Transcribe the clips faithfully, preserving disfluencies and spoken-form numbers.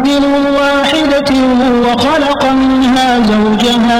واحدة وخلق منها زوجها.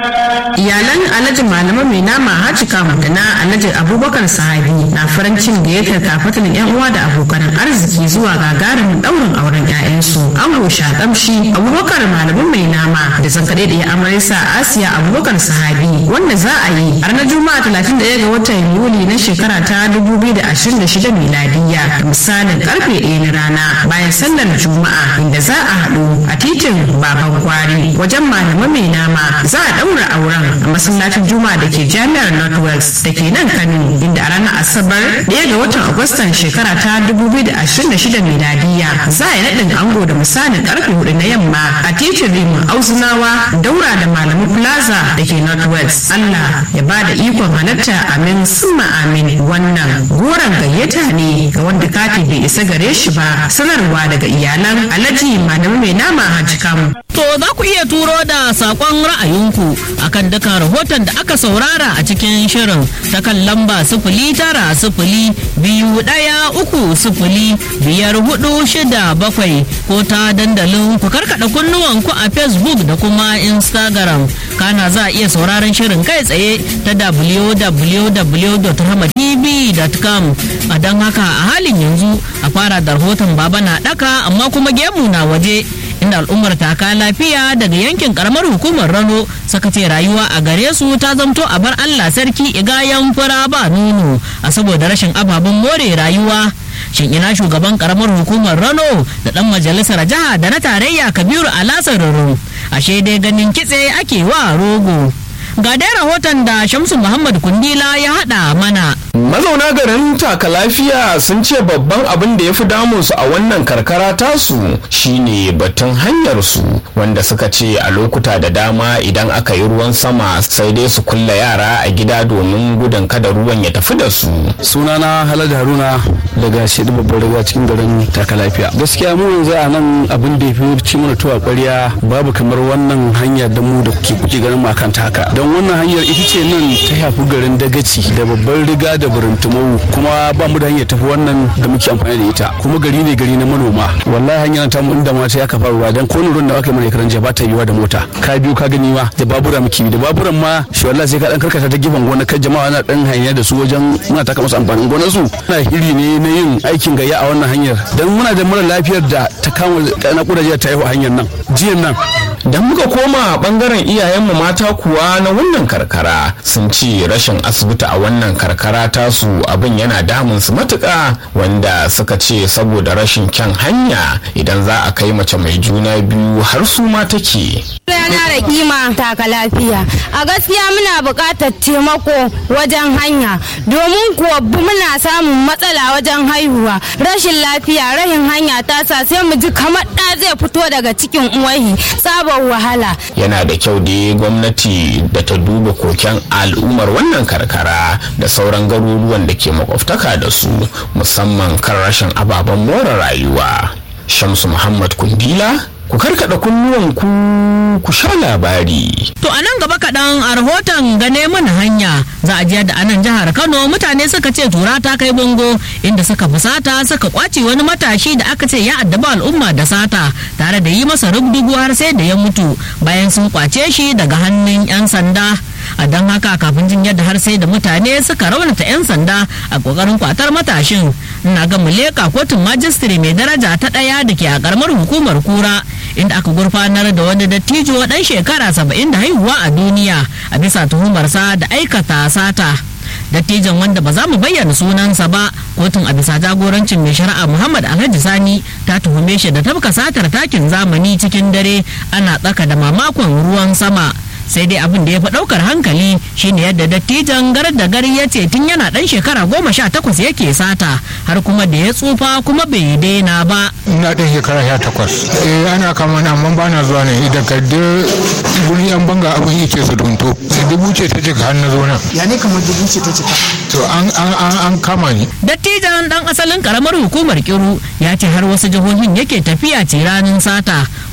iyalan alhaji malama mai nama haji kamu da na alhaji abubakar sahabi na farin cikin gayyatar kafatan yan uwa da abokan arziki zuwa gagarumin daurin auren ƴaƴansu ango shakamshi abubakar malamin mai nama da zankare da ya amarisa asiya abubakar sahabi wanda za a yi a ranar juma'a talatin da ɗaya ga watan yuli na shekara ta dubu biyu da ashirin da shida miladiya misalin karfe ɗaya na rana bayan sallar juma'a inda za a haɗu a titin baban kwari wajen malama mai nama za a ɗaura auren a masallacin juma'a da ke jami'ar northwest da ke nan kano inda a ranar asabar ɗaya ga watan agustan shekara ta dubu biyu da ashirin da shida miladiya za a yi naɗin ango da misalin karfe hudu na yamma a titin rimin auzunawa daura da malamu plaza da ke northwest allah ya ba da ikon halatta amin summa amin. Wannan goron gayyata ne ga wanda kati bai isa gare shi ba. Sanarwa daga iyalan alhaji malami mai nama hajji kamu. To za ku iya turo da saƙon ra'ayinku akan dukkan rahoton da aka saurara a cikin shirin ta kan lamba sifili tara sifili biyu ɗaya uku sifili biyar hudu shida bakwai ko ta dandalin ku karkaɗa kunnuwanku a Facebook da kuma Instagram. Kana za a iya sauraron shirin kai tsaye ta w w w dot rahama t v dot com. A don haka a halin yanzu a fara da rahoton baba na ɗaka amma kuma gemu na waje. Inda al'ummar taka lafiya daga yankin karamar hukumar Rano suka ce rayuwa a gare su ta zamto a bar Allah sarki igayen fura ba nono a saboda rashin ababen more rayuwa. Shin ina shugaban karamar hukumar Rano da dan majalisar jiha da na tarayya Kabiru Alasar Rano? Ashe dai ganin kitse ake wa rogo. Ga dai rahoton da Shamsu Muhammad Kundila ya hada mana. Mazauna garin taka lafiya sun ce babban abin da ya fi damunsu a wannan karkara tasu shine batun hanyar su, wanda suka ce a lokuta da dama idan aka yi ruwan sama sai dai su kulla yara a gida domin gudun kada ruwan ya tafi da su. Sunana Haladu Haruna daga Shedu babbar riga cikin garin taka lafiya. Gaskiya mu yanzu a nan abin da ya fi ci mana tuwa ƙwarya babu kamar wannan hanya da mu da kuke kuke ganin mu akan taka. Don wannan hanyar ita ce nan ta shafi garin Dagaci da babbar riga da Burintumau, kuma ba mu da hanyar tafi wannan da muke amfani da ita, kuma gari ne gari na manoma. Wallahi hanyar ta mu inda mata ya kafa ruwa dan ko ruwan da aka yi mana karan jiya ba ta yiwa da mota. Ka biyu ka gani ma da babura muke da baburan ma shi wallahi sai ka dan karkata ta gefen gona kan jama'a na dan hanya da su wajen muna taka musu amfanin gonar su. Ina hiri ne na yin aikin gayya a wannan hanyar dan muna da mara lafiyar da ta kama na kudaje ta yi hanyar nan jiyan nan. Dan muka koma bangaren iyayenmu mata kuwa na wannan karkara sun ce rashin asibiti a wannan karkara tasu abin yana damun su matuƙa, wanda suka ce saboda rashin kyan hanya idan za a kai mace mai juna biyu har su ma take. Yana da kima taka lafiya. A gaskiya muna buƙatar taimako wajen hanya domin kuwa muna samun matsala wajen haihuwa. Rashin lafiya rahin hanya ta sa sai mu ji kamar ɗa zai fito daga cikin uwahi sabon wahala. Yana da kyau da gwamnati da ta duba koken al'ummar wannan karkara da sauran garuruwan da ke makwabtaka da su, musamman kan rashin ababen more rayuwa. Shamsu Muhammad Kundila, ku karkada kunnuwan ku ku sha labari. To a nan gaba kaɗan a rahoton gane mana hanya za a jiya da anan jihar Kano mutane suka ce tura ta kai bango inda suka fusata suka kwace wani matashi da aka ce ya addaba al'umma da sata tare da yi masa rubdugu har sai da ya mutu bayan sun kwace shi daga hannun 'yan sanda. A don haka kafin jin yadda har sai da mutane suka raunata 'yan sanda a kokarin kwatar matashin, ina ga muleka kotun majistare mai daraja ta ɗaya da ke a karamar hukumar Kura inda aka gurfanar da wani dattijo dan shekara saba'in da haihuwa a duniya a bisa tuhumarsa da aikata sata. Dattijon wanda ba za mu bayyana sunansa ba, kotun a bisa jagorancin mai shari'a Muhammad Alhaji Sani ta tuhume shi da tafka satar takin zamani cikin dare ana tsaka da mamakon ruwan sama. Sai dai abin da ya fi ɗaukar hankali shine yadda dattijan gar da gari ya ce tun yana ɗan shekara goma sha takwas yake sata har kuma da ya tsufa kuma bai daina ba. Ina ɗan shekara sha takwas. Eh ana kama na amma ba na zuwa ne daga da guri yan banga abin yake su dunto. Dubu ce ta cika har na zo nan. Ya ne kamar dubu ce ta cika? To an an an an kama ni. Dattijan ɗan asalin karamar hukumar Kiru ya ce har wasu jihohin yake tafiya ce ranin sata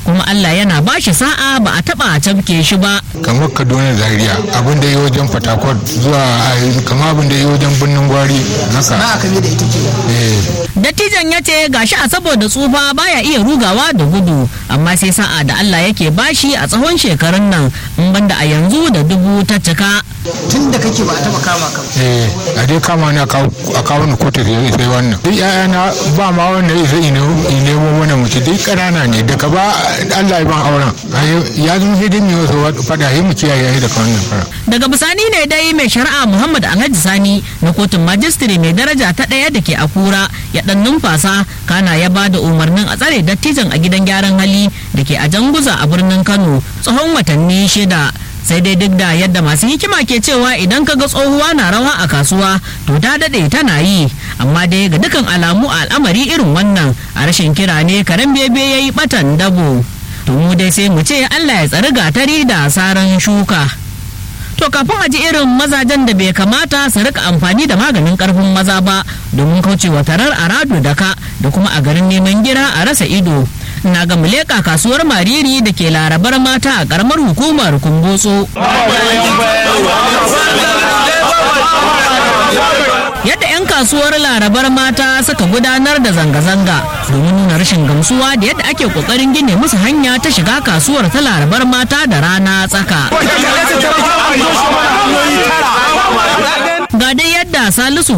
kuma Allah yana ba shi sa'a ba a taba cafke shi ba. Kamar Kaduna Zaria abin da ya wajen Fatakwal zuwa kamar abin da ya wajen birnin Gwari haka. Na aka da ita ke. Dattijan ya ce gashi a saboda tsufa baya iya rugawa da gudu amma sai sa'a da Allah yake bashi a tsawon shekarun nan in banda a yanzu da dubu ta cika. Tun da kake ba a taba kama ka. Eh a dai kama ni a kawo ni kotu sai wannan. Duk ƴaƴana ba ma wanda ya sai nemo mana mace dai ƙanana ne daga ba Allah ya ban auren. Ya zama sai dai mu wasu fada yi mu kiyaye da wannan fara. Daga bisani ne dai mai shari'a Muhammad Alhaji Sani na kotun majistire mai daraja ta ɗaya da ke Akura ya dan numfasa kana ya ba da umarnin a tsare dattijan a gidan gyaran hali da ke a Janguza a birnin Kano tsawon watanni shida. Sai dai duk da yadda masu hikima ke cewa idan ka ga tsohuwa na rawa a kasuwa to ta daɗe tana yi amma dai ga dukan alamu a al'amari irin wannan a rashin kira ne karen bebe ya yi ɓatan dabo. To mu dai sai mu ce Allah ya tsari gatari da saran shuka. To kafin a ji irin mazajen da bai kamata su rika amfani da maganin karfin maza ba domin kaucewa tarar arado da ka da kuma a garin neman gira a rasa ido. Na ga muleka kasuwar Mariri da ke larabar mata a karamar hukumar Kumbotso. Yadda 'yan kasuwar larabar mata suka gudanar da zanga-zanga domin nuna rashin gamsuwa da yadda ake kokarin gine musu hanya ta shiga kasuwar ta larabar mata da rana tsaka. Ga dai yadda Salisu